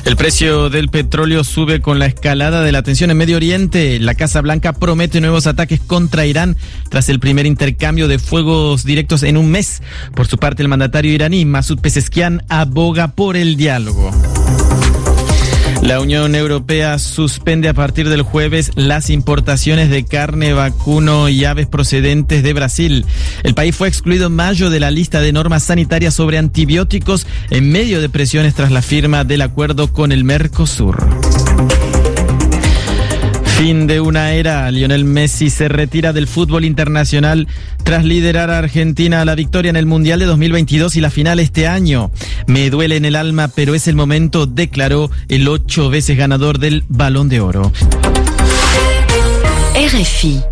El precio del petróleo sube con la escalada de la tensión en Medio Oriente. La Casa Blanca promete nuevos ataques contra Irán tras el primer intercambio de fuegos directos en un mes. Por su parte, el mandatario iraní, Masoud Pezeshkian, aboga por el diálogo. La Unión Europea suspende a partir del jueves las importaciones de carne, vacuno y aves procedentes de Brasil. El país fue excluido en mayo de la lista de normas sanitarias sobre antibióticos en medio de presiones tras la firma del acuerdo con el Mercosur. Fin de una era. Lionel Messi se retira del fútbol internacional tras liderar a Argentina a la victoria en el Mundial de 2022 y la final este año. Me duele en el alma, pero es el momento, declaró el 8 veces ganador del Balón de Oro. RFI.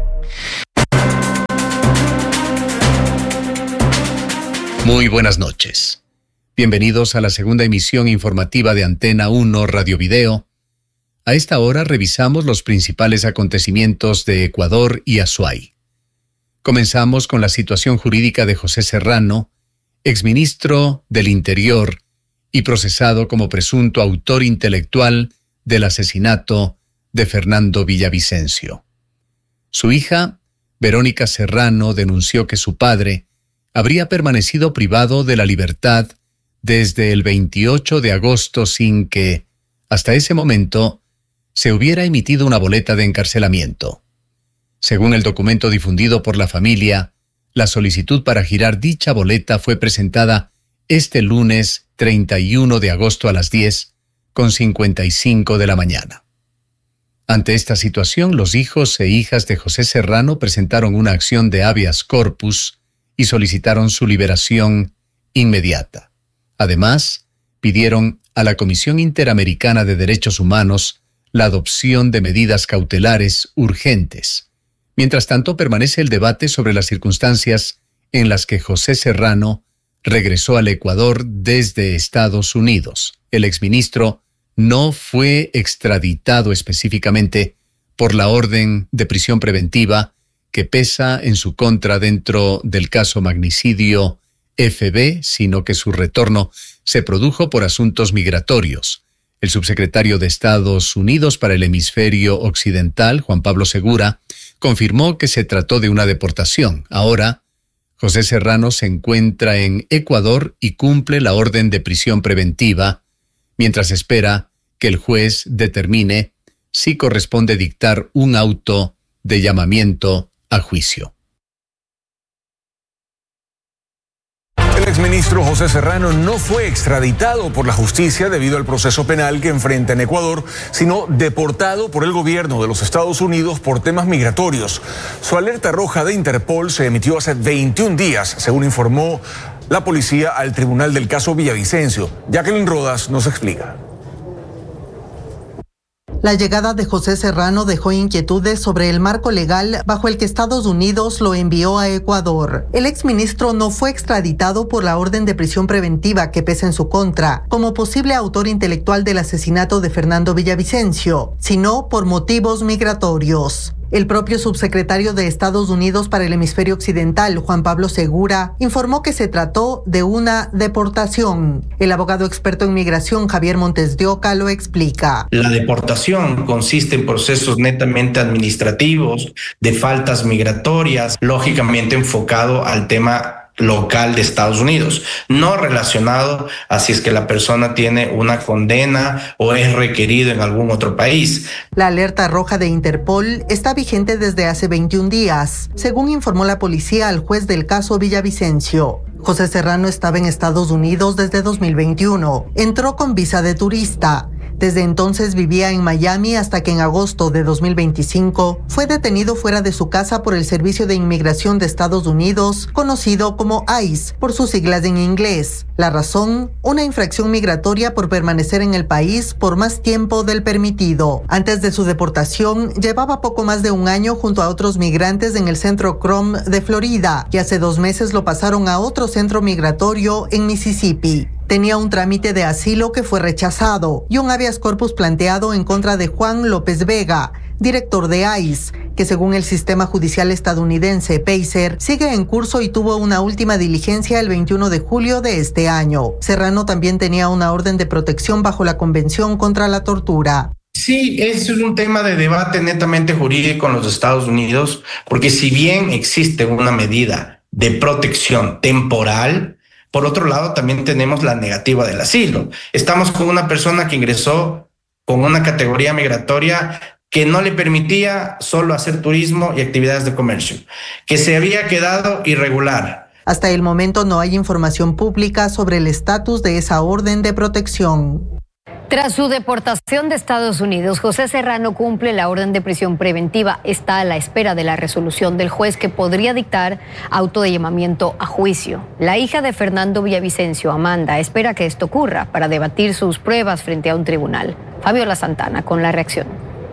Muy buenas noches. Bienvenidos a la segunda emisión informativa de Antena 1 Radio Video. A esta hora revisamos los principales acontecimientos de Ecuador y Azuay. Comenzamos con la situación jurídica de José Serrano, exministro del Interior y procesado como presunto autor intelectual del asesinato de Fernando Villavicencio. Su hija, Verónica Serrano, denunció que su padre habría permanecido privado de la libertad desde el 28 de agosto sin que, hasta ese momento, se hubiera emitido una boleta de encarcelamiento. Según el documento difundido por la familia, la solicitud para girar dicha boleta fue presentada este lunes 31 de agosto a las 10:55 de la mañana. Ante esta situación, los hijos e hijas de José Serrano presentaron una acción de habeas corpus y solicitaron su liberación inmediata. Además, pidieron a la Comisión Interamericana de Derechos Humanos la adopción de medidas cautelares urgentes. Mientras tanto, permanece el debate sobre las circunstancias en las que José Serrano regresó al Ecuador desde Estados Unidos. El exministro no fue extraditado específicamente por la orden de prisión preventiva que pesa en su contra dentro del caso magnicidio FB, sino que su retorno se produjo por asuntos migratorios. El subsecretario de Estados Unidos para el Hemisferio Occidental, Juan Pablo Segura, confirmó que se trató de una deportación. Ahora, José Serrano se encuentra en Ecuador y cumple la orden de prisión preventiva, mientras espera que el juez determine si corresponde dictar un auto de llamamiento a juicio. El exministro José Serrano no fue extraditado por la justicia debido al proceso penal que enfrenta en Ecuador, sino deportado por el gobierno de los Estados Unidos por temas migratorios. Su alerta roja de Interpol se emitió hace 21 días, según informó la policía al tribunal del caso Villavicencio. Jacqueline Rodas nos explica. La llegada de José Serrano dejó inquietudes sobre el marco legal bajo el que Estados Unidos lo envió a Ecuador. El exministro no fue extraditado por la orden de prisión preventiva que pesa en su contra, como posible autor intelectual del asesinato de Fernando Villavicencio, sino por motivos migratorios. El propio subsecretario de Estados Unidos para el Hemisferio Occidental, Juan Pablo Segura, informó que se trató de una deportación. El abogado experto en migración, Javier Montes de Oca, lo explica. La deportación consiste en procesos netamente administrativos, de faltas migratorias, lógicamente enfocado al tema local de Estados Unidos, no relacionado a si es que la persona tiene una condena o es requerido en algún otro país. La alerta roja de Interpol está vigente desde hace 21 días, según informó la policía al juez del caso Villavicencio. José Serrano estaba en Estados Unidos desde 2021. Entró con visa de turista. Desde entonces vivía en Miami hasta que en agosto de 2025 fue detenido fuera de su casa por el Servicio de Inmigración de Estados Unidos, conocido como ICE por sus siglas en inglés. La razón, una infracción migratoria por permanecer en el país por más tiempo del permitido. Antes de su deportación, llevaba poco más de un año junto a otros migrantes en el centro Crum de Florida, y hace 2 meses lo pasaron a otro centro migratorio en Mississippi. Tenía un trámite de asilo que fue rechazado y un habeas corpus planteado en contra de Juan López Vega, director de ICE, que según el sistema judicial estadounidense PACER, sigue en curso y tuvo una última diligencia el 21 de julio de este año. Serrano también tenía una orden de protección bajo la Convención contra la Tortura. Sí, eso es un tema de debate netamente jurídico en los Estados Unidos, porque si bien existe una medida de protección temporal, por otro lado también tenemos la negativa del asilo. Estamos con una persona que ingresó con una categoría migratoria que no le permitía solo hacer turismo y actividades de comercio, que se había quedado irregular. Hasta el momento no hay información pública sobre el estatus de esa orden de protección. Tras su deportación de Estados Unidos, José Serrano cumple la orden de prisión preventiva. Está a la espera de la resolución del juez que podría dictar auto de llamamiento a juicio. La hija de Fernando Villavicencio, Amanda, espera que esto ocurra para debatir sus pruebas frente a un tribunal. Fabiola Santana con la reacción.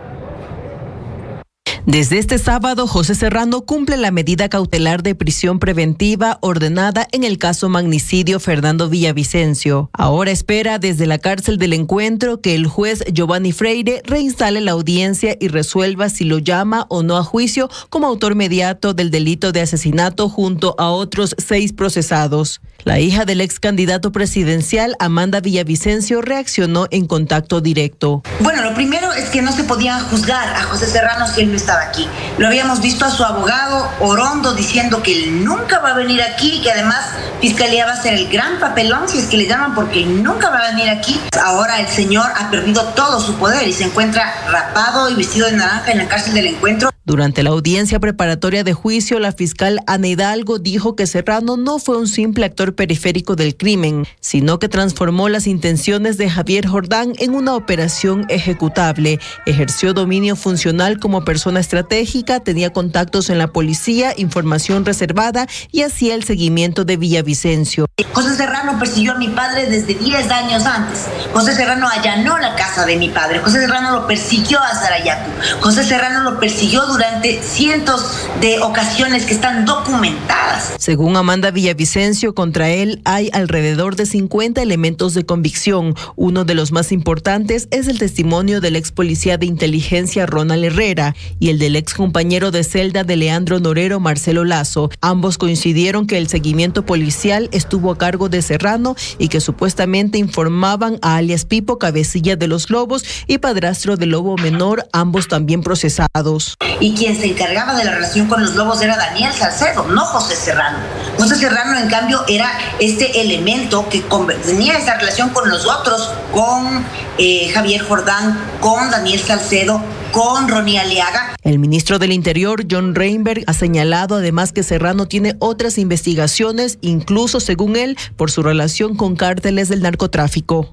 Desde este sábado, José Serrano cumple la medida cautelar de prisión preventiva ordenada en el caso magnicidio Fernando Villavicencio. Ahora espera desde la cárcel del Encuentro que el juez Giovanni Freire reinstale la audiencia y resuelva si lo llama o no a juicio como autor mediato del delito de asesinato junto a otros 6 procesados. La hija del ex candidato presidencial, Amanda Villavicencio, reaccionó en Contacto Directo. Bueno, lo primero es que no se podía juzgar a José Serrano si él no estaba aquí. Lo habíamos visto a su abogado Orondo diciendo que él nunca va a venir aquí, que además Fiscalía va a hacer el gran papelón, si es que le llaman, porque él nunca va a venir aquí. Ahora el señor ha perdido todo su poder y se encuentra rapado y vestido de naranja en la cárcel del Encuentro. Durante la audiencia preparatoria de juicio, la fiscal Ana Hidalgo dijo que Serrano no fue un simple actor periférico del crimen, sino que transformó las intenciones de Javier Jordán en una operación ejecutable. Ejerció dominio funcional como persona estratégica, tenía contactos en la policía, información reservada y hacía el seguimiento de Villavicencio. José Serrano persiguió a mi padre desde 10 años antes. José Serrano allanó la casa de mi padre. José Serrano lo persiguió a Sarayaku. José Serrano lo persiguió durante cientos de ocasiones que están documentadas. Según Amanda Villavicencio, contra él hay alrededor de 50 elementos de convicción. Uno de los más importantes es el testimonio del ex policía de inteligencia Ronald Herrera y el del ex compañero de celda de Leandro Norero, Marcelo Lazo. Ambos coincidieron que el seguimiento policial estuvo a cargo de Serrano y que supuestamente informaban a alias Pipo, cabecilla de los Lobos, y padrastro del Lobo Menor, ambos también procesados. Y quien se encargaba de la relación con los Lobos era Daniel Salcedo, no José Serrano. José Serrano, en cambio, era este elemento que tenía esa relación con los otros, con Javier Jordán, con Daniel Salcedo, con Ronnie Aliaga. El ministro del Interior, John Reinberg, ha señalado además que Serrano tiene otras investigaciones, incluso según él, por su relación con cárteles del narcotráfico.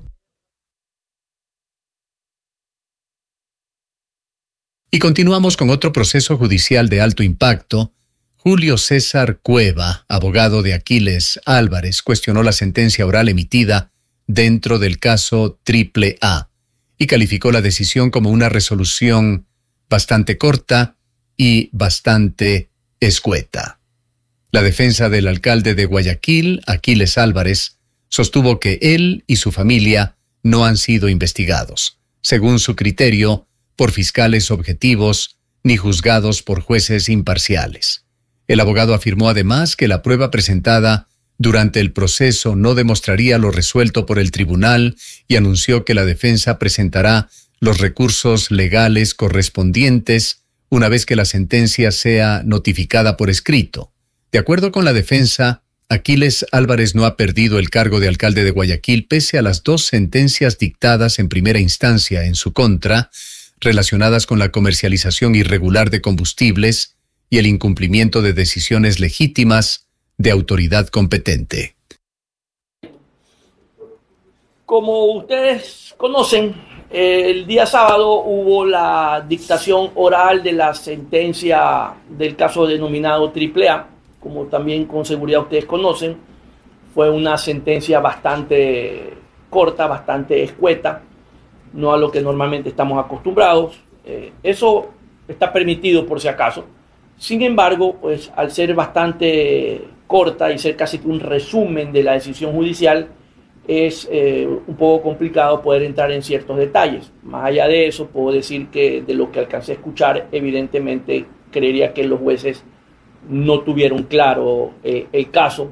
Y continuamos con otro proceso judicial de alto impacto. Julio César Cueva, abogado de Aquiles Álvarez, cuestionó la sentencia oral emitida dentro del caso AAA y calificó la decisión como una resolución bastante corta y bastante escueta. La defensa del alcalde de Guayaquil, Aquiles Álvarez, sostuvo que él y su familia no han sido investigados, según su criterio, por fiscales objetivos ni juzgados por jueces imparciales. El abogado afirmó además que la prueba presentada durante el proceso no demostraría lo resuelto por el tribunal y anunció que la defensa presentará los recursos legales correspondientes una vez que la sentencia sea notificada por escrito. De acuerdo con la defensa, Aquiles Álvarez no ha perdido el cargo de alcalde de Guayaquil pese a las 2 sentencias dictadas en primera instancia en su contra, relacionadas con la comercialización irregular de combustibles y el incumplimiento de decisiones legítimas de autoridad competente. Como ustedes conocen, el día sábado hubo la dictación oral de la sentencia del caso denominado AAA, como también con seguridad ustedes conocen. Fue una sentencia bastante corta, bastante escueta, no a lo que normalmente estamos acostumbrados. Eso está permitido por si acaso. Sin embargo, pues al ser bastante corta y ser casi un resumen de la decisión judicial, es un poco complicado poder entrar en ciertos detalles. Más allá de eso, puedo decir que de lo que alcancé a escuchar, evidentemente creería que los jueces no tuvieron claro el caso.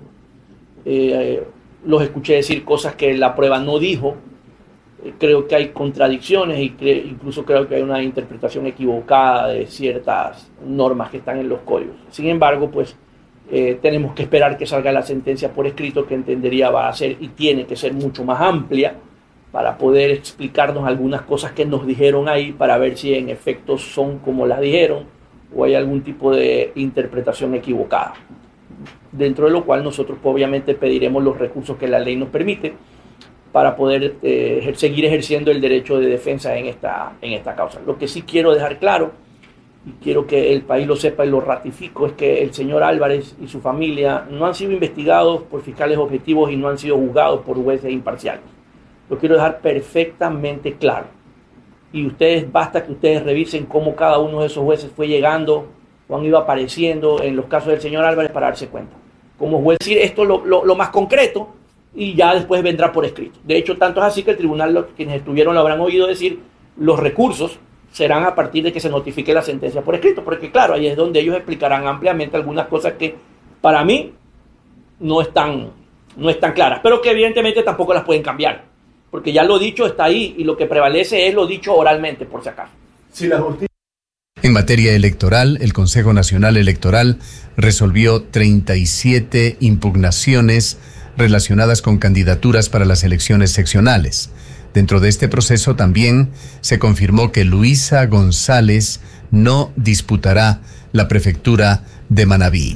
Los escuché decir cosas que la prueba no dijo. Creo que hay contradicciones y incluso creo que hay una interpretación equivocada de ciertas normas que están en los códigos. Sin embargo, pues tenemos que esperar que salga la sentencia por escrito, que entendería va a ser y tiene que ser mucho más amplia para poder explicarnos algunas cosas que nos dijeron ahí, para ver si en efecto son como las dijeron o hay algún tipo de interpretación equivocada. Dentro de lo cual nosotros obviamente pediremos los recursos que la ley nos permite para poder seguir ejerciendo el derecho de defensa en esta causa. Lo que sí quiero dejar claro, y quiero que el país lo sepa y lo ratifico, es que el señor Álvarez y su familia no han sido investigados por fiscales objetivos y no han sido juzgados por jueces imparciales. Lo quiero dejar perfectamente claro. Y basta que ustedes revisen cómo cada uno de esos jueces fue llegando o han ido apareciendo en los casos del señor Álvarez para darse cuenta. Como juez, decir esto lo más concreto, y ya después vendrá por escrito. De hecho, tanto es así que el tribunal, quienes estuvieron lo habrán oído decir, los recursos serán a partir de que se notifique la sentencia por escrito, porque claro, ahí es donde ellos explicarán ampliamente algunas cosas que para mí no están claras, pero que evidentemente tampoco las pueden cambiar, porque ya lo dicho está ahí y lo que prevalece es lo dicho oralmente, por si acaso. En materia electoral, el Consejo Nacional Electoral resolvió 37 impugnaciones relacionadas con candidaturas para las elecciones seccionales. Dentro de este proceso también se confirmó que Luisa González no disputará la prefectura de Manabí.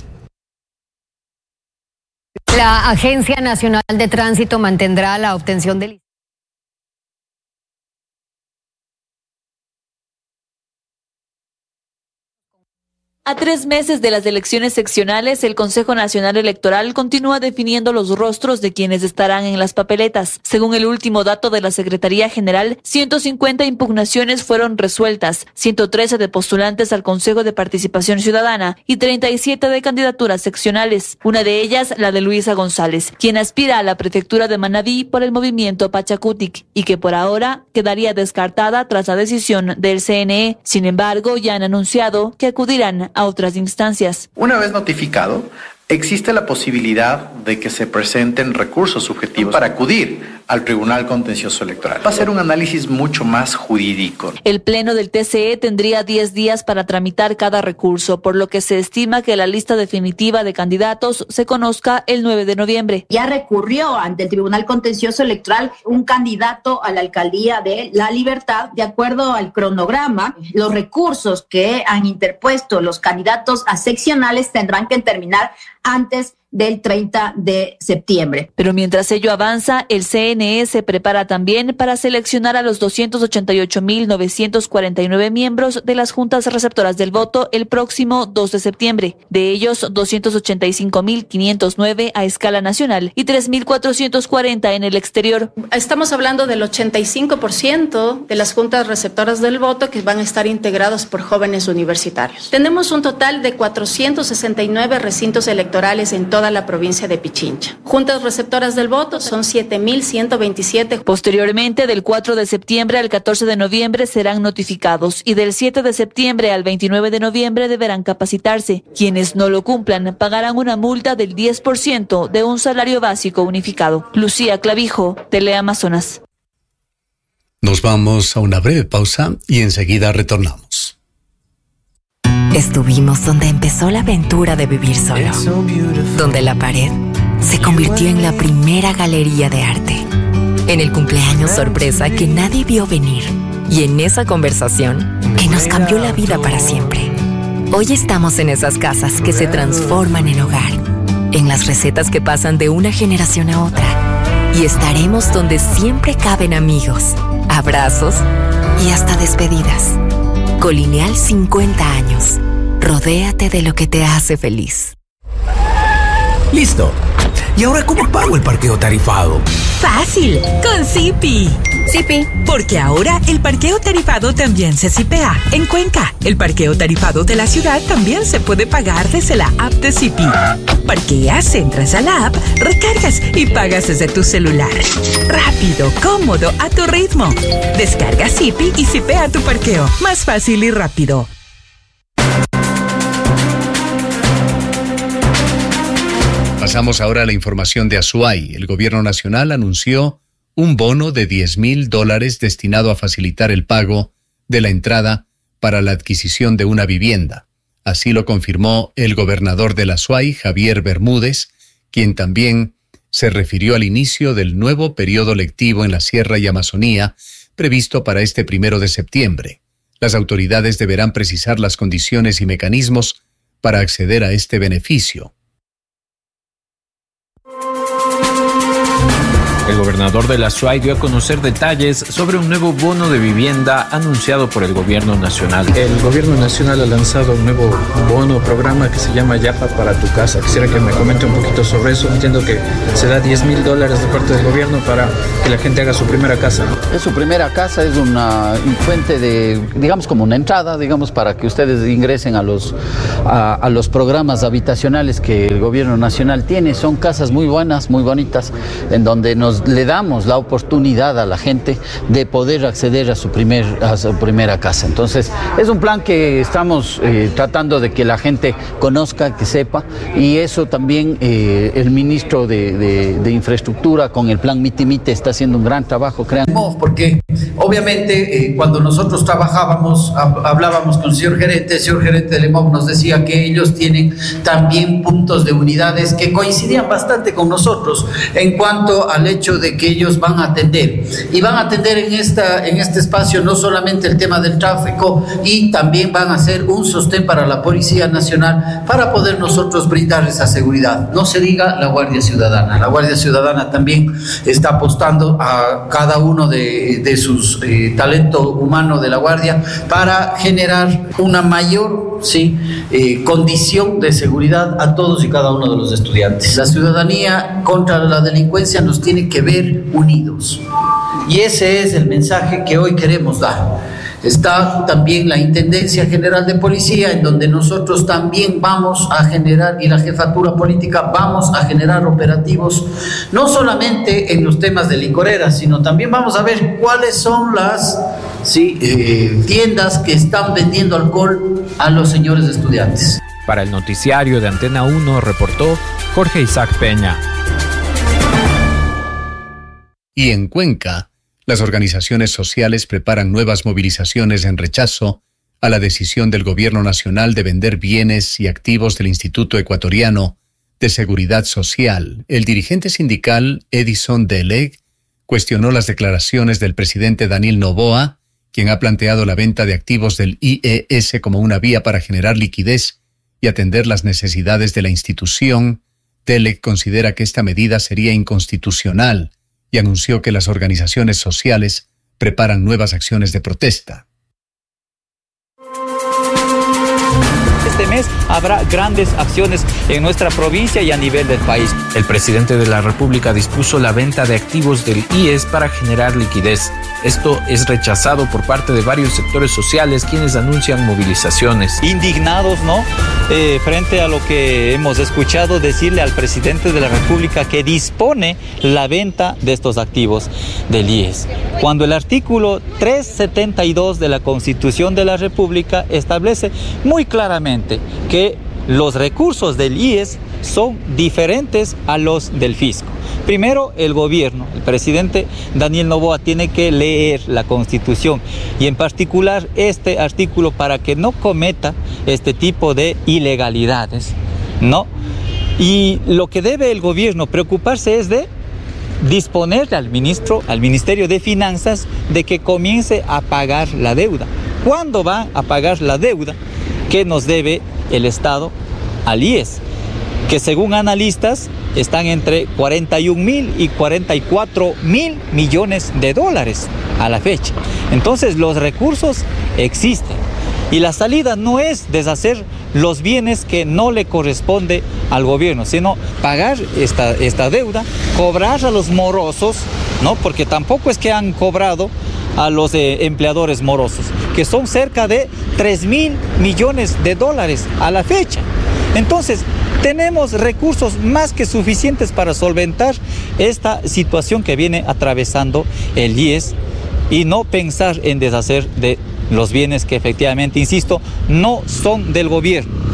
La Agencia Nacional de Tránsito mantendrá la obtención de A 3 meses de las elecciones seccionales, el Consejo Nacional Electoral continúa definiendo los rostros de quienes estarán en las papeletas. Según el último dato de la Secretaría General, 150 impugnaciones fueron resueltas, 113 de postulantes al Consejo de Participación Ciudadana y 37 de candidaturas seccionales. Una de ellas, la de Luisa González, quien aspira a la prefectura de Manabí por el movimiento Pachacutic y que por ahora quedaría descartada tras la decisión del CNE. Sin embargo, ya han anunciado que acudirán a otras instancias. Una vez notificado, existe la posibilidad de que se presenten recursos subjetivos para acudir al Tribunal Contencioso Electoral. Va a ser un análisis mucho más jurídico. El Pleno del TCE tendría 10 días para tramitar cada recurso, por lo que se estima que la lista definitiva de candidatos se conozca el 9 de noviembre. Ya recurrió ante el Tribunal Contencioso Electoral un candidato a la alcaldía de La Libertad. De acuerdo al cronograma, los recursos que han interpuesto los candidatos a seccionales tendrán que terminar antes del 30 de septiembre. Pero mientras ello avanza, el CNE se prepara también para seleccionar a los 288.949 miembros de las juntas receptoras del voto el próximo 2 de septiembre. De ellos, 285.509 a escala nacional y 3.440 en el exterior. Estamos hablando del 85% de las juntas receptoras del voto que van a estar integrados por jóvenes universitarios. Tenemos un total de 469 recintos electorales en toda la provincia de Pichincha. Juntas receptoras del voto son 7.127. Posteriormente, del 4 de septiembre al 14 de noviembre serán notificados y del 7 de septiembre al 29 de noviembre deberán capacitarse. Quienes no lo cumplan pagarán una multa del 10% de un salario básico unificado. Lucía Clavijo, Teleamazonas. Nos vamos a una breve pausa y enseguida retornamos. Estuvimos donde empezó la aventura de vivir solo, donde la pared se convirtió en la primera galería de arte, en el cumpleaños sorpresa que nadie vio venir y en esa conversación que nos cambió la vida para siempre. Hoy estamos en esas casas que se transforman en hogar, en las recetas que pasan de una generación a otra, y estaremos donde siempre caben amigos, abrazos y hasta despedidas. Colineal 50 años. Rodéate de lo que te hace feliz. Listo. ¿Y ahora cómo pago el parqueo tarifado? Fácil, con Zipi. Zipi, porque ahora el parqueo tarifado también se zipea. En Cuenca, el parqueo tarifado de la ciudad también se puede pagar desde la app de Zipi. Parqueas, entras a la app, recargas y pagas desde tu celular. Rápido, cómodo, a tu ritmo. Descarga Zipi y zipea tu parqueo. Más fácil y rápido. Pasamos ahora a la información de Azuay. El gobierno nacional anunció un bono de $10,000 destinado a facilitar el pago de la entrada para la adquisición de una vivienda. Así lo confirmó el gobernador del Azuay, Javier Bermúdez, quien también se refirió al inicio del nuevo periodo lectivo en la Sierra y Amazonía, previsto para este 1 de septiembre. Las autoridades deberán precisar las condiciones y mecanismos para acceder a este beneficio. El gobernador de la Azuay dio a conocer detalles sobre un nuevo bono de vivienda anunciado por el gobierno nacional. El gobierno nacional ha lanzado un nuevo bono, programa que se llama Yapa para tu casa. Quisiera que me comente un poquito sobre eso. Entiendo que se da $10,000 de parte del gobierno para que la gente haga su primera casa. Es su primera casa, es una fuente de, digamos, como una entrada, digamos, para que ustedes ingresen a los programas habitacionales que el gobierno nacional tiene. Son casas muy buenas, muy bonitas, en donde le damos la oportunidad a la gente de poder acceder a su primera casa. Entonces, es un plan que estamos tratando de que la gente conozca, que sepa, y eso también el ministro de Infraestructura con el plan Mitimite está haciendo un gran trabajo, crean. Porque obviamente cuando nosotros trabajábamos, hablábamos con el señor gerente del EMOV nos decía que ellos tienen también puntos de unidades que coincidían bastante con nosotros en cuanto al hecho de que ellos van a atender en este espacio no solamente el tema del tráfico, y también van a ser un sostén para la Policía Nacional para poder nosotros brindar esa seguridad. No se diga la Guardia Ciudadana también está apostando a cada uno de sus talento humano de la Guardia para generar una mayor condición de seguridad a todos y cada uno de los estudiantes. La ciudadanía contra la delincuencia nos tiene que ver unidos, y ese es el mensaje que hoy queremos dar. Está también la Intendencia General de Policía, en donde nosotros también vamos a generar, y la Jefatura Política vamos a generar operativos, no solamente en los temas de licoreras, sino también vamos a ver cuáles son las tiendas que están vendiendo alcohol a los señores estudiantes. Para el noticiario de Antena 1 reportó Jorge Isaac Peña. Y en Cuenca, las organizaciones sociales preparan nuevas movilizaciones en rechazo a la decisión del gobierno nacional de vender bienes y activos del Instituto Ecuatoriano de Seguridad Social. El dirigente sindical Edison Deleg cuestionó las declaraciones del presidente Daniel Noboa, quien ha planteado la venta de activos del IES como una vía para generar liquidez y atender las necesidades de la institución. Deleg considera que esta medida sería inconstitucional y anunció que las organizaciones sociales preparan nuevas acciones de protesta. Este mes habrá grandes acciones en nuestra provincia y a nivel del país. El presidente de la República dispuso la venta de activos del IES para generar liquidez. Esto es rechazado por parte de varios sectores sociales, quienes anuncian movilizaciones. Indignados, ¿no? Frente a lo que hemos escuchado decirle al presidente de la República que dispone la venta de estos activos del IES, cuando el artículo 372 de la Constitución de la República establece muy claramente que los recursos del IES son diferentes a los del fisco. Primero, el gobierno, el presidente Daniel Noboa tiene que leer la Constitución y en particular este artículo para que no cometa este tipo de ilegalidades, ¿no? Y lo que debe el gobierno preocuparse es de disponerle al Ministerio de Finanzas de que comience a pagar la deuda. ¿Cuándo va a pagar la deuda que nos debe el Estado al IES? Que según analistas están entre 41.000 y 44.000 millones de dólares a la fecha. Entonces los recursos existen y la salida no es deshacer los bienes que no le corresponde al gobierno, sino pagar esta deuda, cobrar a los morosos, ¿no? Porque tampoco es que han cobrado a los empleadores morosos, que son cerca de 3.000 millones de dólares a la fecha. Entonces, tenemos recursos más que suficientes para solventar esta situación que viene atravesando el IES y no pensar en deshacer de los bienes que efectivamente, insisto, no son del gobierno.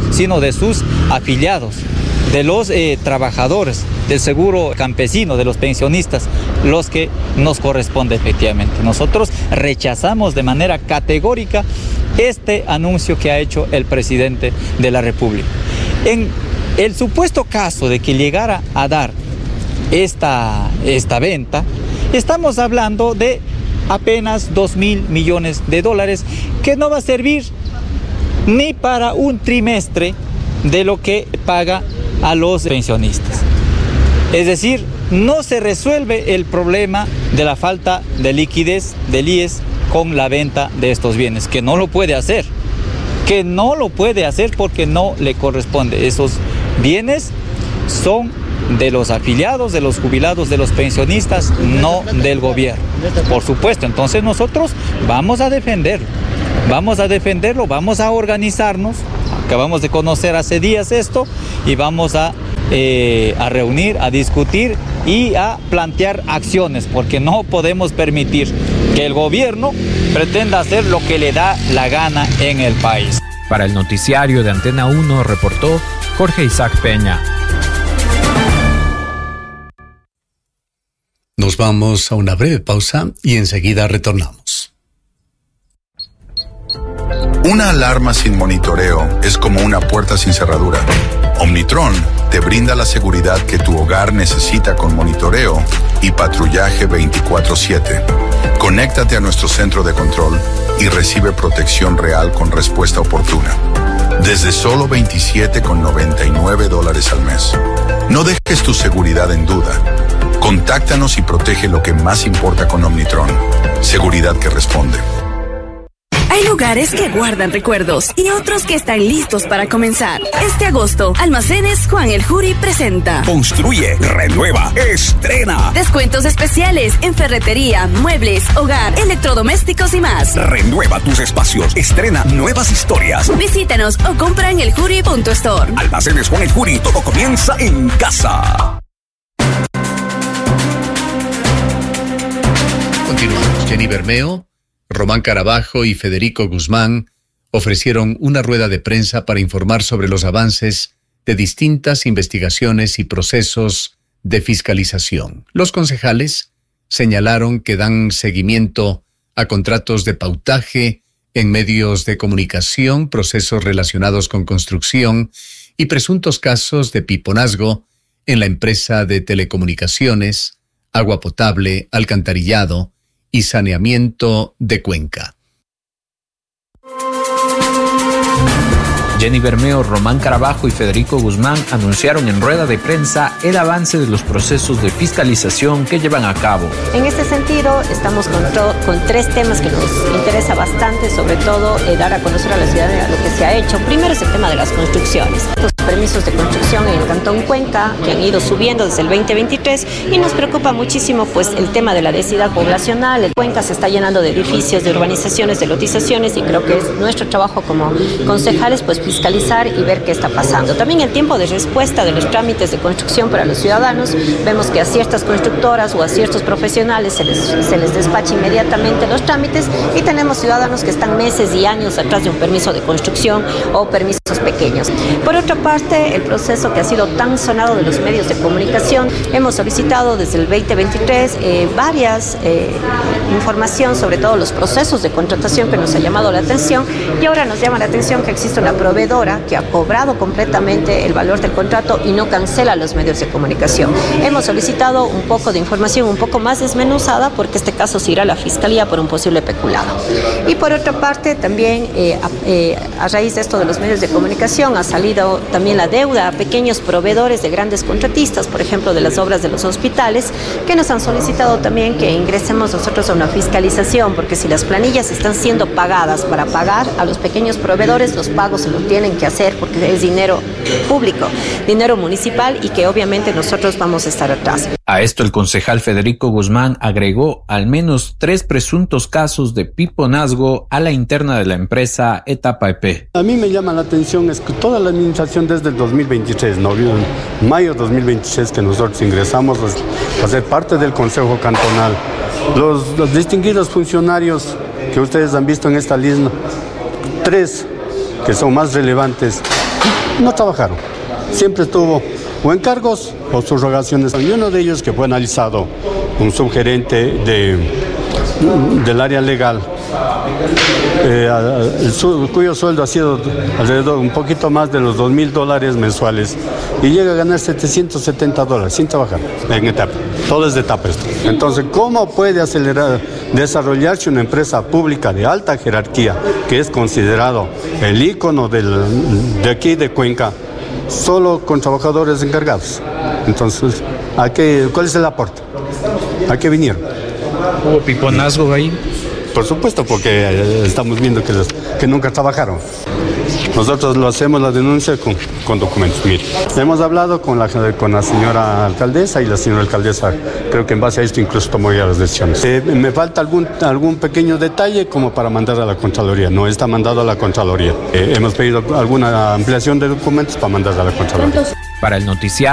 sino de sus afiliados, de los trabajadores, del seguro campesino, de los pensionistas, los que nos corresponde efectivamente. Nosotros rechazamos de manera categórica este anuncio que ha hecho el presidente de la República. En el supuesto caso de que llegara a dar esta venta, estamos hablando de apenas 2.000 millones de dólares que no va a servir ni para un trimestre de lo que paga a los pensionistas. Es decir, no se resuelve el problema de la falta de liquidez del IES con la venta de estos bienes, que no lo puede hacer porque no le corresponde. Esos bienes son de los afiliados, de los jubilados, de los pensionistas, no del gobierno. Por supuesto, entonces nosotros vamos a defenderlo, vamos a organizarnos. Acabamos de conocer hace días esto y vamos a reunir, a discutir y a plantear acciones, porque no podemos permitir que el gobierno pretenda hacer lo que le da la gana en el país. Para el noticiario de Antena 1 reportó Jorge Isaac Peña. Nos vamos a una breve pausa y enseguida retornamos. Una alarma sin monitoreo es como una puerta sin cerradura. Omnitron te brinda la seguridad que tu hogar necesita con monitoreo y patrullaje 24/7. Conéctate a nuestro centro de control y recibe protección real con respuesta oportuna. Desde solo $27,99 al mes. No dejes tu seguridad en duda. Contáctanos y protege lo que más importa con Omnitron. Seguridad que responde. Hay lugares que guardan recuerdos y otros que están listos para comenzar. Este agosto, Almacenes Juan el Juri presenta Construye, renueva, estrena. Descuentos especiales en ferretería, muebles, hogar, electrodomésticos y más. Renueva tus espacios, estrena nuevas historias. Visítanos o compra en eljuri.store. Almacenes Juan el Juri, todo comienza en casa. Continuamos. Jenny Bermeo, Román Carabajo y Federico Guzmán ofrecieron una rueda de prensa para informar sobre los avances de distintas investigaciones y procesos de fiscalización. Los concejales señalaron que dan seguimiento a contratos de pautaje en medios de comunicación, procesos relacionados con construcción y presuntos casos de piponazgo en la empresa de telecomunicaciones, agua potable, alcantarillado y saneamiento de Cuenca. Jenny Bermeo, Román Carabajo y Federico Guzmán anunciaron en rueda de prensa el avance de los procesos de fiscalización que llevan a cabo. En este sentido, estamos con tres temas que nos interesa bastante, sobre todo dar a conocer a la ciudadanía lo que se ha hecho. Primero es el tema de las construcciones. Los permisos de construcción en el Cantón Cuenca, que han ido subiendo desde el 2023, y nos preocupa muchísimo pues el tema de la densidad poblacional. El Cuenca se está llenando de edificios, de urbanizaciones, de lotizaciones, y creo que es nuestro trabajo como concejales pues fiscalizar y ver qué está pasando. También el tiempo de respuesta de los trámites de construcción para los ciudadanos. Vemos que a ciertas constructoras o a ciertos profesionales se les despacha inmediatamente los trámites, y tenemos ciudadanos que están meses y años atrás de un permiso de construcción o permisos pequeños. Por otra parte, el proceso que ha sido tan sonado de los medios de comunicación, hemos solicitado desde el 2023 varias información sobre todos los procesos de contratación que nos ha llamado la atención, y ahora nos llama la atención que existe una proveedora que ha cobrado completamente el valor del contrato y no cancela los medios de comunicación. Hemos solicitado un poco de información un poco más desmenuzada, porque este caso se irá a la Fiscalía por un posible peculado. Y por otra parte, también a raíz de esto de los medios de comunicación ha salido también la deuda a pequeños proveedores de grandes contratistas, por ejemplo de las obras de los hospitales, que nos han solicitado también que ingresemos nosotros a una fiscalización, porque si las planillas están siendo pagadas para pagar a los pequeños proveedores, los pagos se lo tienen que hacer porque es dinero público, dinero municipal, y que obviamente nosotros vamos a estar atrás. A esto el concejal Federico Guzmán agregó al menos 3 presuntos casos de piponazgo a la interna de la empresa Etapa EP. A mí me llama la atención es que toda la administración desde el 2023, en mayo de 2023 que nosotros ingresamos a ser parte del Consejo Cantonal, los distinguidos funcionarios que ustedes han visto en esta lista, 3 que son más relevantes, no trabajaron. Siempre estuvo o encargos o subrogaciones. Y uno de ellos que fue analizado, un subgerente del área legal, cuyo sueldo ha sido alrededor un poquito más de los $2,000 mensuales y llega a ganar $770 sin trabajar en etapa. Todo es de etapa esto. Entonces, ¿cómo puede desarrollarse una empresa pública de alta jerarquía que es considerado el ícono de aquí de Cuenca solo con trabajadores encargados? Entonces, ¿cuál es el aporte? ¿A qué vinieron? ¿Hubo piponazgo ahí? Por supuesto, porque estamos viendo que nunca trabajaron. Nosotros lo hacemos la denuncia con documentos. Mire, hemos hablado con la señora alcaldesa y la señora alcaldesa, creo que en base a esto incluso tomó ya las decisiones. Me falta algún pequeño detalle como para mandar a la Contraloría. No está mandado a la Contraloría. Hemos pedido alguna ampliación de documentos para mandar a la Contraloría. Para el noticiario